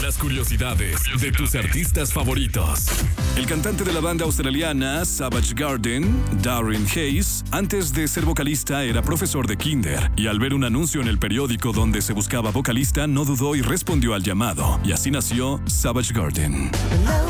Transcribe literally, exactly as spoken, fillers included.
las curiosidades de tus artistas favoritos. El cantante de la banda australiana Savage Garden, Darren Hayes, antes de ser vocalista era profesor de kinder, y al ver un anuncio en el periódico donde se buscaba vocalista no dudó y respondió al llamado, y así nació Savage Garden.